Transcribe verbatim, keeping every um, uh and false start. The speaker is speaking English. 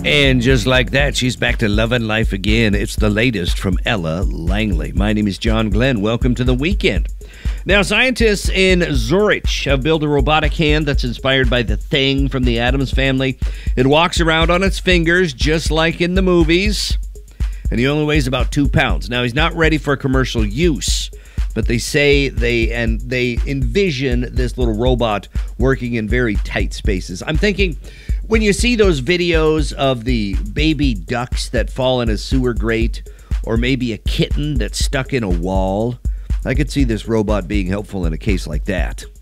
And just like that, she's back to loving life again. It's the latest from Ella Langley. My name is John Glenn. Welcome to the weekend. Now, scientists in Zurich have built a robotic hand that's inspired by the Thing from the Addams Family. It walks around on its fingers just like in the movies, and he only weighs about two pounds. Now, he's not ready for commercial use, but they say they and they envision this little robot working in very tight spaces. I'm thinking, when you see those videos of the baby ducks that fall in a sewer grate, or maybe a kitten that's stuck in a wall, I could see this robot being helpful in a case like that.